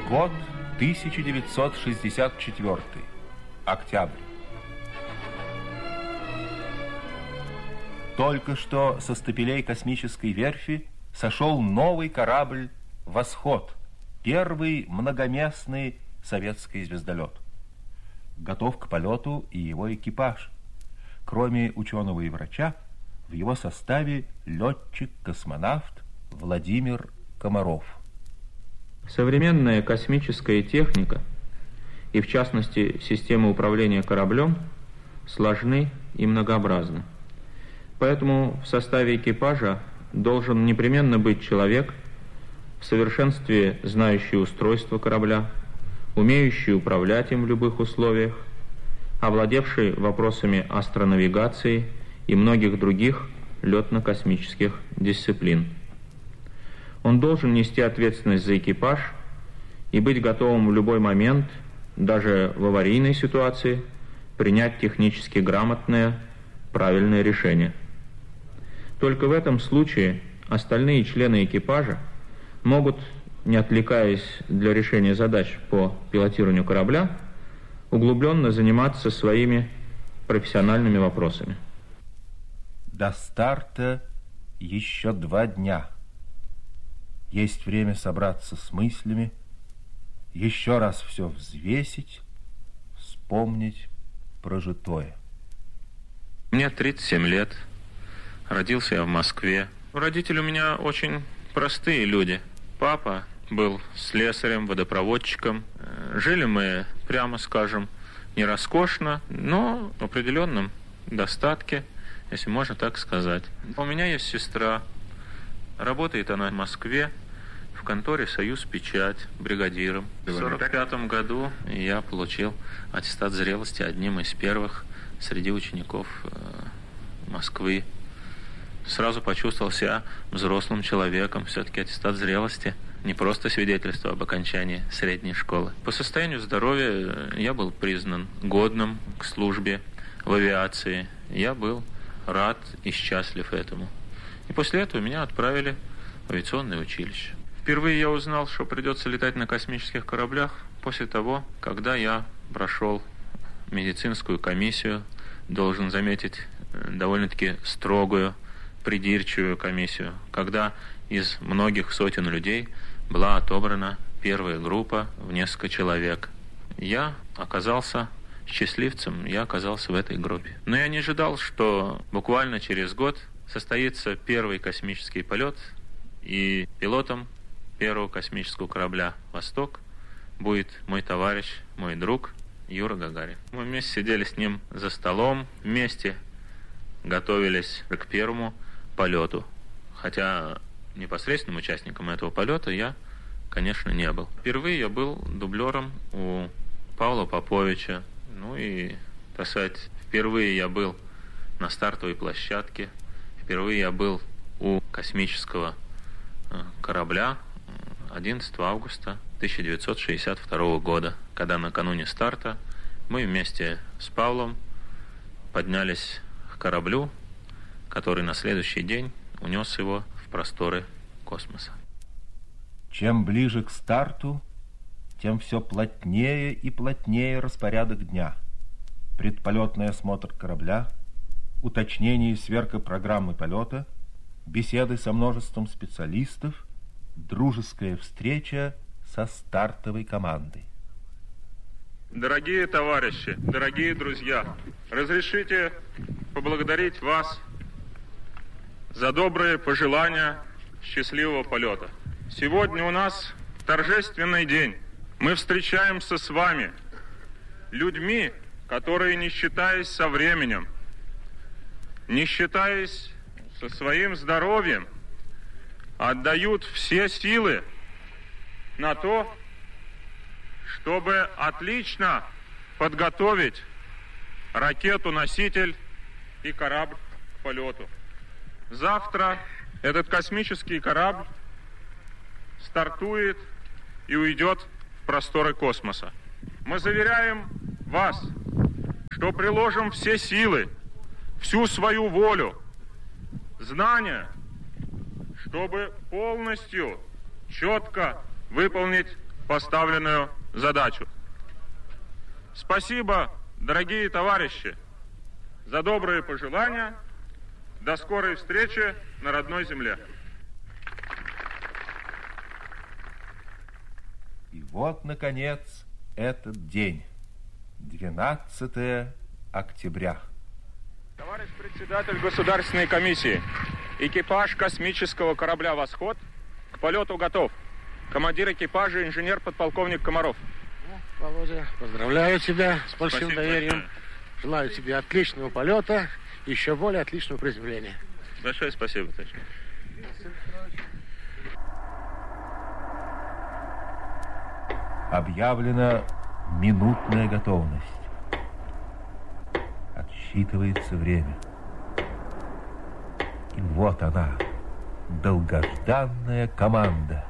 Год 1964. Октябрь. Только что со стапелей космической верфи сошел новый корабль «Восход», первый многоместный советский звездолет. Готов к полету и его экипаж. Кроме ученого и врача, в его составе летчик-космонавт Владимир Комаров. Современная космическая техника, и в частности система управления кораблем, сложны и многообразны. Поэтому в составе экипажа должен непременно быть человек, в совершенстве знающий устройство корабля, умеющий управлять им в любых условиях, овладевший вопросами астронавигации и многих других летно-космических дисциплин. Он должен нести ответственность за экипаж и быть готовым в любой момент, даже в аварийной ситуации, принять технически грамотное, правильное решение. Только в этом случае остальные члены экипажа могут, не отвлекаясь для решения задач по пилотированию корабля, углубленно заниматься своими профессиональными вопросами. До старта еще 2 дня. Есть время собраться с мыслями, еще раз все взвесить, вспомнить прожитое. Мне 37 лет. Родился я в Москве. Родители у меня очень простые люди. Папа был слесарем, водопроводчиком. Жили мы, прямо скажем, не роскошно, но в определенном достатке, если можно так сказать. У меня есть сестра. Работает она в Москве в конторе «Союз Печать» бригадиром. В 1945 году я получил аттестат зрелости одним из первых среди учеников Москвы. Сразу почувствовал себя взрослым человеком. Все-таки аттестат зрелости не просто свидетельство об окончании средней школы. По состоянию здоровья я был признан годным к службе в авиации. Я был рад и счастлив этому. И после этого меня отправили в авиационное училище. Впервые я узнал, что придется летать на космических кораблях после того, когда я прошел медицинскую комиссию, должен заметить, довольно-таки строгую, придирчивую комиссию, когда из многих сотен людей была отобрана первая группа в несколько человек. Я оказался счастливцем, я оказался в этой группе. Но я не ожидал, что буквально через год состоится первый космический полет, и пилотом первого космического корабля «Восток» будет мой товарищ, мой друг Юра Гагарин. Мы вместе сидели с ним за столом, вместе готовились к первому полету. Хотя непосредственным участником этого полета я, конечно, не был. Впервые я был дублером у Павла Поповича. Ну и, так сказать, впервые я был на стартовой площадке. Впервые я был у космического корабля 11 августа 1962 года, когда накануне старта мы вместе с Павлом поднялись к кораблю, который на следующий день унес его в просторы космоса. Чем ближе к старту, тем все плотнее и плотнее распорядок дня. Предполетный осмотр корабля, уточнение и сверка программы полета, беседы со множеством специалистов, дружеская встреча со стартовой командой. Дорогие товарищи, дорогие друзья, разрешите поблагодарить вас за добрые пожелания счастливого полета. Сегодня у нас торжественный день. Мы встречаемся с вами, людьми, которые, не считаясь со временем, не считаясь со своим здоровьем, отдают все силы на то, чтобы отлично подготовить ракету-носитель и корабль к полету. Завтра этот космический корабль стартует и уйдет в просторы космоса. Мы заверяем вас, что приложим все силы, всю свою волю, знания, чтобы полностью, четко выполнить поставленную задачу. Спасибо, дорогие товарищи, за добрые пожелания. До скорой встречи на родной земле. И вот, наконец, этот день, 12 октября. Товарищ председатель Государственной комиссии, экипаж космического корабля «Восход» к полету готов. Командир экипажа инженер-подполковник Комаров. Володя, поздравляю тебя с большим доверием. Желаю тебе отличного полета и еще более отличного приземления. Большое спасибо, товарищ. Объявлена минутная готовность. Отсчитывается время. И вот она, долгожданная команда.